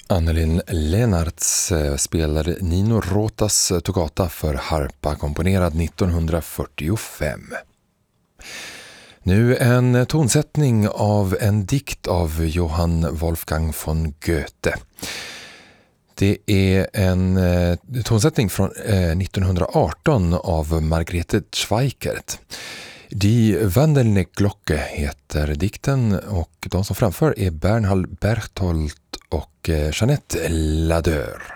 Annelin Lennarts spelade Nino Rotas Toccata för harpa, komponerad 1945. Nu en tonsättning av en dikt av Johann Wolfgang von Goethe. Det är en tonsättning från 1918 av Margrethe Schweikert. Die wandelnde Glocke heter dikten, och de som framför är Bernhard Berchtold och Jeanette Ladeur.